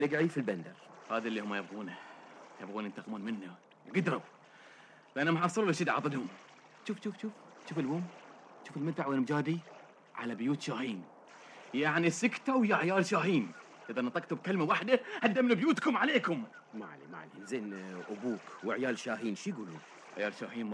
لقعي في البندر. هذا اللي هم يبغون ينتقمون منه وقدروا، لأنهم حصلوا رشيد عضدهم. شوف البوم، شوف المدفع وين مجادي على بيوت شاهين، يعني سكتوا يا عيال شاهين. إذا نطقتوا بكلمة واحدة هدم بيوتكم عليكم. ما علي زين، أبوك وعيال شاهين شو يقولون؟ عيال شاهين